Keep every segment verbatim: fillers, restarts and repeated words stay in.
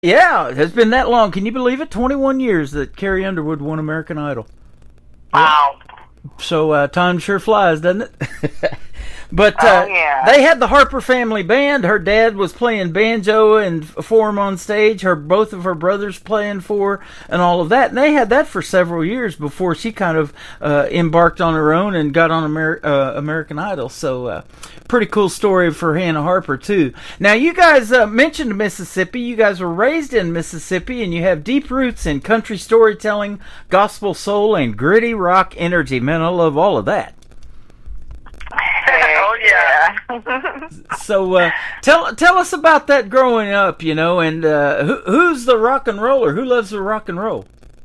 Yeah, it has been that long. Can you believe it? twenty-one years that Carrie Underwood won American Idol. Wow. So uh, time sure flies, doesn't it? But uh, oh, yeah. they had the Harper family band. Her dad was playing banjo and for 'em on stage. Her both of her brothers playing for her and all of that. And they had that for several years before she kind of uh, embarked on her own and got on Amer- uh, American Idol. So uh, pretty cool story for Hannah Harper too. Now you guys uh, mentioned Mississippi. You guys were raised in Mississippi, and you have deep roots in country storytelling, gospel soul, and gritty rock energy. Man, I love all of that. Oh yeah. So uh, tell tell us about that growing up, you know, and uh, who, who's the rock and roller? Who loves the rock and roll?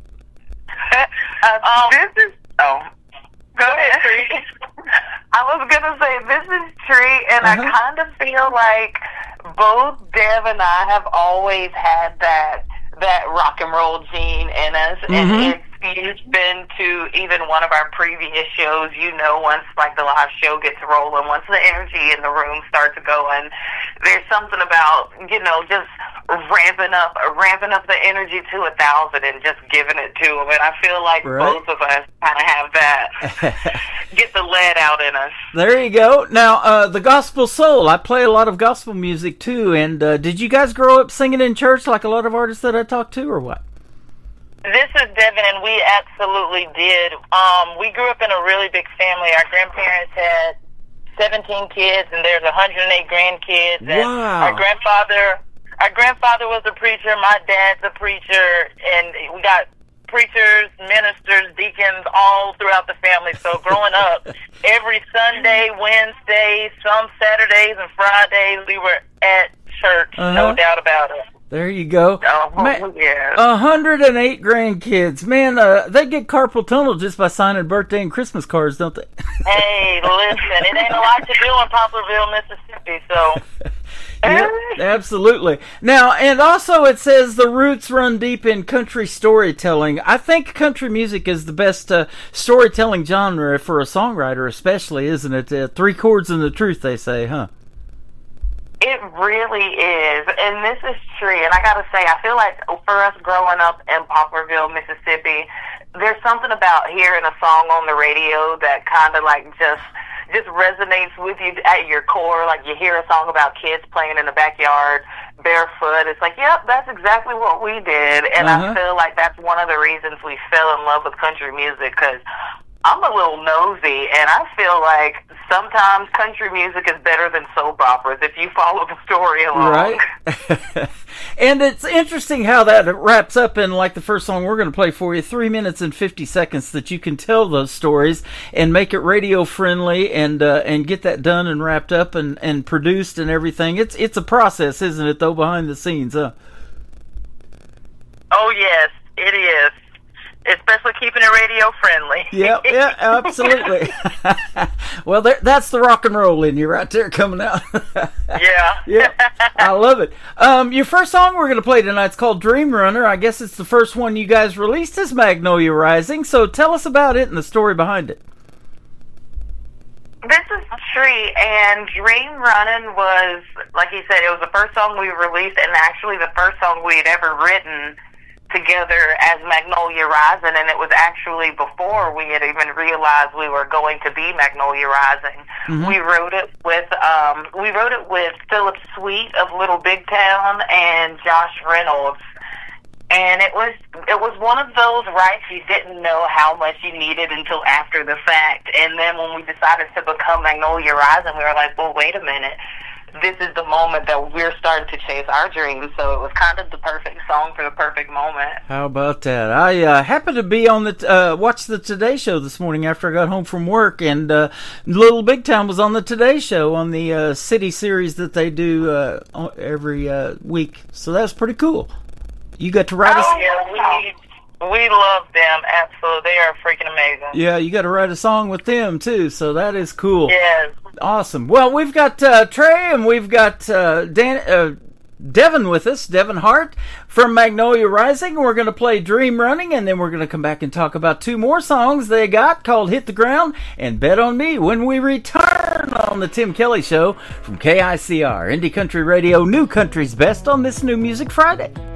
uh, um, this is oh, go ahead, Tree. I was gonna say this is Tree, and uh-huh. I kind of feel like both Dev and I have always had that that rock and roll gene in us, mm-hmm. and it's you've been to even one of our previous shows, you know, once like the live show gets rolling, once the energy in the room starts going, there's something about, you know, just ramping up, ramping up the energy to a thousand and just giving it to them. And I feel like right. both of us kind of have that, get the lead out in us. There you go. Now, uh, the gospel soul, I play a lot of gospel music too. And uh, did you guys grow up singing in church like a lot of artists that I talk to, or what? This is Devin, and we absolutely did. Um, we grew up in a really big family. Our grandparents had seventeen kids, and there's one hundred eight grandkids. And wow. Our grandfather, our grandfather was a preacher. My dad's a preacher, and we got preachers, ministers, deacons all throughout the family. So growing up, every Sunday, Wednesday, some Saturdays and Fridays, we were at church, uh-huh. no doubt about it. There you go. Oh, Man, yeah. one hundred eight grandkids. Man, uh, they get carpal tunnel just by signing birthday and Christmas cards, don't they? Hey, listen, it ain't a lot to do in Poplarville, Mississippi, so... Yep, absolutely. Now, and also it says the roots run deep in country storytelling. I think country music is the best uh, storytelling genre for a songwriter, especially, isn't it? Uh, three chords and the truth, they say, huh? It really is, and this is true. And I gotta say, I feel like for us growing up in Poplarville, Mississippi, there's something about hearing a song on the radio that kind of like just just resonates with you at your core. Like you hear a song about kids playing in the backyard barefoot. It's like, yep, that's exactly what we did. And uh-huh. I feel like that's one of the reasons we fell in love with country music, because I'm a little nosy, and I feel like sometimes country music is better than soap operas if you follow the story along. Right. And it's interesting how that wraps up in, like, the first song we're going to play for you, three minutes and fifty seconds, that you can tell those stories and make it radio friendly and uh, and get that done and wrapped up and, and produced and everything. It's it's a process, isn't it, though, behind the scenes, huh? Oh, yes, it is. Especially keeping it radio friendly. Yeah, yeah, absolutely. Well, there, that's the rock and roll in you right there coming out. Yeah. Yeah, I love it. Um, your first song we're going to play tonight is called Dream Runner. I guess it's the first one you guys released as Magnolia Rising. So tell us about it and the story behind it. This is Tree, and Dream Running was, like you said, it was the first song we released, and actually the first song we had ever written together as Magnolia Rising, and it was actually before we had even realized we were going to be Magnolia Rising. Mm-hmm. We wrote it with um, we wrote it with Philip Sweet of Little Big Town and Josh Reynolds, and it was it was one of those rights you didn't know how much you needed until after the fact. And then when we decided to become Magnolia Rising, we were like, well, wait a minute. This is the moment that we're starting to chase our dreams, so it was kind of the perfect song for the perfect moment. How about that? I uh, happened to be on the uh, watch the Today Show this morning after I got home from work, and uh, Little Big Town was on the Today Show on the uh, city series that they do uh, every uh, week. So that's pretty cool. You got to write. Oh, a... yeah, we we love them. Absolutely, they are freaking amazing. Yeah, you got to write a song with them too. So that is cool. Yes. Awesome. Well, we've got uh, Trey and we've got uh, Dan, uh, Devin with us, Devin Hart from Magnolia Rising. We're going to play Dream Running, and then we're going to come back and talk about two more songs they got called Hit the Ground and Bet on Me when we return on the Tim Kelly Show from K I C R, Indie Country Radio, New Country's Best on this New Music Friday.